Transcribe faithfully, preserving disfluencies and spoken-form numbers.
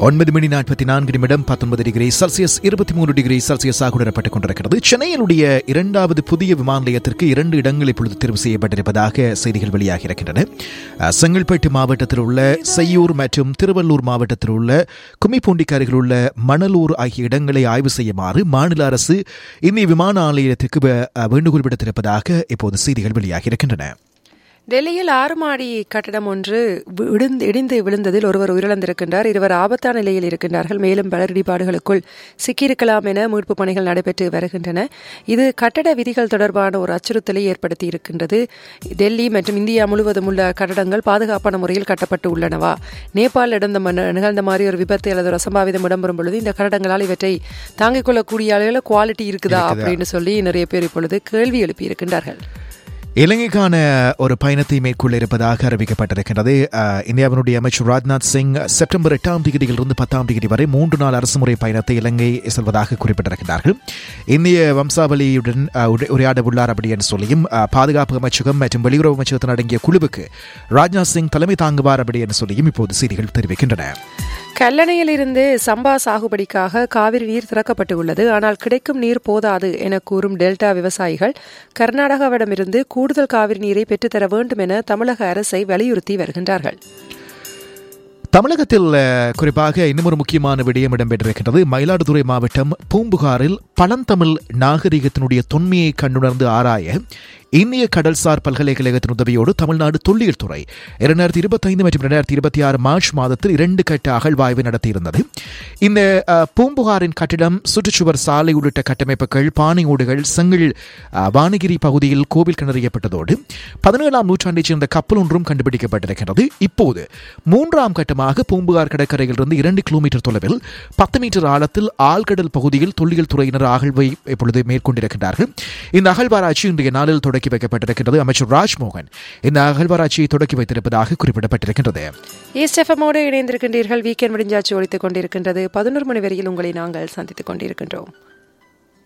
ஒன்பது மணி நாற்பத்தி நான்கு நிமிடம் பத்தொன்பது டிகிரி செல்சியஸ் இருபத்தி மூன்று டிகிரி செல்சியஸாக உணரப்பட்டுக் கொண்டிருக்கிறது. சென்னையினுடைய இரண்டாவது புதிய விமான நிலையத்திற்கு இரண்டு இடங்கள் இப்பொழுது தேர்வு செய்யப்பட்டிருப்பதாக செய்திகள் வெளியாகி இருக்கின்றன. செங்கல்பட்டு மாவட்டத்தில் உள்ள செய்யூர் மற்றும் திருவள்ளூர் மாவட்டத்தில் உள்ள கும்மிப்பூண்டிக்கு அருகில் உள்ள மணலூர் ஆகிய இடங்களை ஆய்வு செய்யுமாறு மாநில அரசு இந்திய விமான நிலையத்திற்கு வேண்டுகோள் விடுத்திருப்பதாக இப்போது செய்திகள் வெளியாகி இருக்கின்றன. டெல்லியில் ஆறு மாடி கட்டடம் ஒன்று இடிந்து விழுந்ததில் ஒருவர் உயிரிழந்திருக்கின்றார். இருவர் ஆபத்தான நிலையில் இருக்கின்றார்கள். மேலும் பலர் இடிபாடுகளுக்குள் சிக்கியிருக்கலாம் என மீட்புப் பணிகள் நடைபெற்று வருகின்றன. இது கட்டட விதிகள் தொடர்பான ஒரு அச்சுறுத்தலை ஏற்படுத்தி இருக்கின்றது. டெல்லி மற்றும் இந்தியா முழுவதும் உள்ள கட்டடங்கள் பாதுகாப்பான முறையில் கட்டப்பட்டு உள்ளனவா? நேபாள் இடந்த நிகழ்ந்த மாதிரி ஒரு விபத்து அல்லது ஒரு அசம்பாவிதம் இடம்பெறும் பொழுது இந்த கட்டடங்களால் இவற்றை தாங்கிக் கொள்ளக்கூடிய அளவில் குவாலிட்டி இருக்குதா அப்படின்னு சொல்லி நிறைய பேர் இப்பொழுது கேள்வி எழுப்பி இருக்கின்றார்கள். இலங்கைக்கான ஒரு பயணத்தை மேற்கொள்ள இருப்பதாக அறிவிக்கப்பட்டிருக்கிறது. இந்தியாவினுடைய அமைச்சர் ராஜ்நாத் சிங் செப்டம்பர் எட்டாம் தேதியிலிருந்து பத்தாம் தேதி வரை மூன்று நாள் அரசுமுறை பயணத்தை இலங்கை செல்வதாக குறிப்பிட்டிருக்கிறார்கள். இந்திய வம்சாவளியுடன் உரையாட உள்ளார் அப்படி என்று சொல்லியும் பாதுகாப்பு அமைச்சகம் மற்றும் வெளியுறவு அமைச்சகத்தின் அடங்கிய குழுவுக்கு ராஜ்நாத் சிங் தலைமை தாங்குவார் அப்படி என்று சொல்லியும் இப்போது செய்திகள் தெரிவிக்கின்றன. கல்லணையிலிருந்து சம்பா சாகுபடிக்காக காவிரி நீர் திறக்கப்பட்டு உள்ளது. ஆனால் கிடைக்கும் நீர் போதாது என கூறும் டெல்டா விவசாயிகள் கர்நாடகாவிடமிருந்து கூடுதல் காவிரி நீரை பெற்றுத்தர வேண்டும் என தமிழக அரசை வலியுறுத்தி வருகின்றார்கள். தமிழகத்தில் குறிப்பாக இன்னும் ஒரு முக்கியமான விடயம் இடம்பெற்றிருக்கிறது. மயிலாடுதுறை மாவட்டம் பூம்புகாரில் பழந்தமிழ் நாகரிகத்தினுடைய தொன்மையை கண்டுணர்ந்து ஆராய இந்திய கடல்சார் பல்கலைக்கழகத்தின் உதவியோடு தமிழ்நாடு தொல்லியல் துறை இரண்டாயிரத்தி இருபத்தி ஐந்து மற்றும் இரண்டாயிரத்தி இருபத்தி ஆறு மார்ச் மாதத்தில் இரண்டு கட்ட அகழ்வாய்வு நடத்தியிருந்தது. இந்த பூம்புகாரின் கட்டிடம், சுற்றுச்சுவர், சாலை உள்ளிட்ட கட்டமைப்புகள், பானை ஓடுகள், செங்கல் வானகிரி பகுதியில் கோவில் கண்டறியப்பட்டதோடு பதினேழாம் நூற்றாண்டைச் சேர்ந்த கப்பல் ஒன்றும் கண்டுபிடிக்கப்பட்டிருக்கிறது. இப்போது மூன்றாம் கட்டமாக பூம்புகார் கடற்கரையிலிருந்து இரண்டு கிலோமீட்டர் தொலைவில் பத்து மீட்டர் ஆழத்தில் ஆழ்கடல் பகுதியில் தொல்லியல் துறையினர் அகழ்வை இப்பொழுது மேற்கொண்டிருக்கிறார்கள். இந்த அகழ்வாராய்ச்சி இன்றைய நாளில் தொடங்கி வைக்கப்பட்டிருக்கிறது. அமைச்சர் ராஜ்மோகன் இந்த அகழ்வாராய்ச்சியை தொடக்கி வைத்திருப்பதாக குறிப்பிடப்பட்டிருக்கின்றது. இணைந்திருக்கின்றீர்கள். வீக்கெண்ட் முடிஞ்சாச்சு ஒழித்துக் கொண்டிருக்கின்றது. பதினொரு மணி வரையில் உங்களை நாங்கள் சந்தித்துக் கொண்டிருக்கின்றோம்.